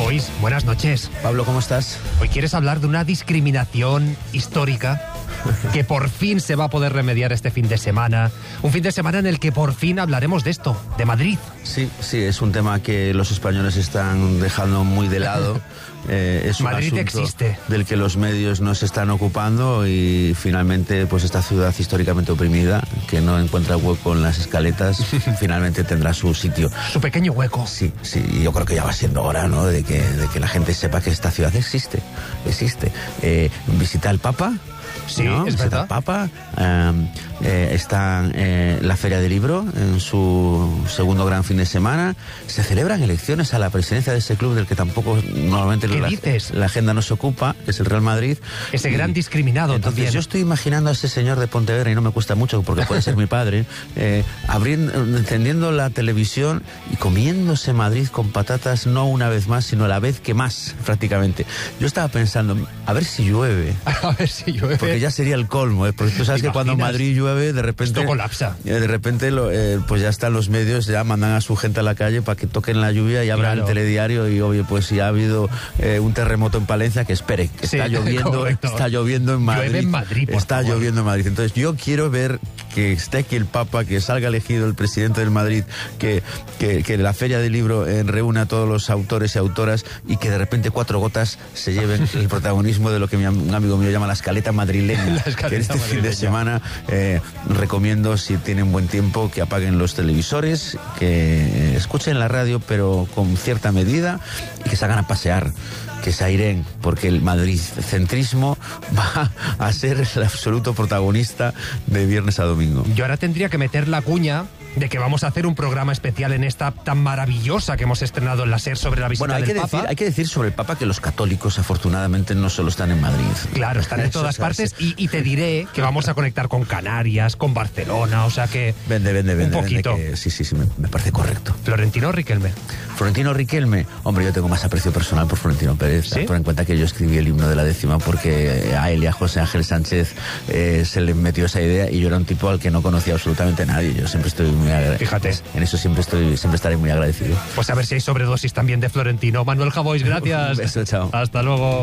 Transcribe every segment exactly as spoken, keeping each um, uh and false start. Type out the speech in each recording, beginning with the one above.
Javois, buenas noches. Pablo, ¿cómo estás? Hoy quieres hablar de una discriminación histórica que por fin se va a poder remediar este fin de semana. Un fin de semana en el que por fin hablaremos de esto, de Madrid. Sí, sí, es un tema que los españoles están dejando muy de lado. Eh, es un Madrid asunto existe. Del que los medios no se están ocupando y finalmente pues esta ciudad históricamente oprimida, que no encuentra hueco en las escaletas, finalmente tendrá su sitio. Su pequeño hueco. Sí, sí, yo creo que ya va siendo hora, ¿no?, de que, de que la gente sepa que esta ciudad existe, existe. Eh, visita al Papa. Sí, ¿no? es verdad. El Papa, eh, eh, está eh, la Feria del Libro en su segundo gran fin de semana. Se celebran elecciones a la presidencia de ese club del que tampoco normalmente ¿Qué la, dices? la agenda no se ocupa, que es el Real Madrid. Ese y, gran discriminado entonces también. Yo estoy imaginando a ese señor de Pontevedra, y no me cuesta mucho porque puede ser mi padre, eh, abriendo, encendiendo la televisión y comiéndose Madrid con patatas, no una vez más, sino la vez que más, prácticamente. Yo estaba pensando, a ver si llueve. A ver si llueve. Porque ya sería el colmo, ¿eh? Porque tú sabes que cuando Madrid llueve, de repente... Esto colapsa. Eh, de repente, lo, eh, pues ya están los medios, ya mandan a su gente a la calle para que toquen la lluvia y abran Claro. el telediario y, oye, pues si ha habido eh, un terremoto en Palencia, que espere, que Sí, está lloviendo, correcto. está lloviendo en Madrid. Llueve en Madrid, por Está favor. lloviendo en Madrid. Entonces yo quiero ver que esté aquí el Papa, que salga elegido el presidente del Madrid, que, que, que la Feria del Libro eh, reúna a todos los autores y autoras y que de repente Cuatro Gotas se lleven el protagonismo de lo que mi, am- un amigo mío llama la escaleta madrileña. La escaleta que este fin de madrileña. semana eh, recomiendo, si tienen buen tiempo, que apaguen los televisores, que eh, escuchen la radio pero con cierta medida y que se hagan a pasear, que se aireen, porque el madridcentrismo va a ser el absoluto protagonista de viernes a domingo. Yo ahora tendría que meter la cuña de que vamos a hacer un programa especial en esta tan maravillosa que hemos estrenado en la SER sobre la visita Bueno, hay del que, Papa. decir, hay que decir sobre el Papa que los católicos afortunadamente no solo están en Madrid. Claro, están en Eso todas se hace. partes y, y te diré que vamos a conectar con Canarias, con Barcelona, o sea que... Vende, vende, vende. Un poquito. vende que- sí, sí, sí, me, me parece correcto. Florentino Riquelme. Florentino Riquelme, hombre, yo tengo más aprecio personal por Florentino Pérez. ¿Sí? Por en cuenta que yo escribí el himno de la décima porque a él y a José Ángel Sánchez eh, se le metió esa idea y yo era un tipo al que no conocía absolutamente nadie. Yo siempre estoy muy agradecido. Fíjate. En eso siempre estoy, siempre estaré muy agradecido. Pues a ver si hay sobredosis también de Florentino. Manuel Javois, gracias. Un beso, chao. Hasta luego.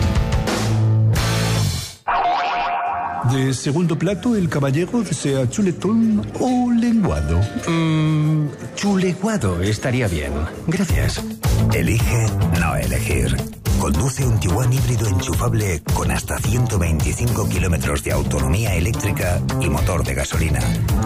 De segundo plato, el caballero desea chuletón o lenguado. Mmm, chuleguado estaría bien. Gracias. Elige no elegir. Conduce un Tiguan híbrido enchufable con hasta ciento veinticinco kilómetros de autonomía eléctrica y motor de gasolina.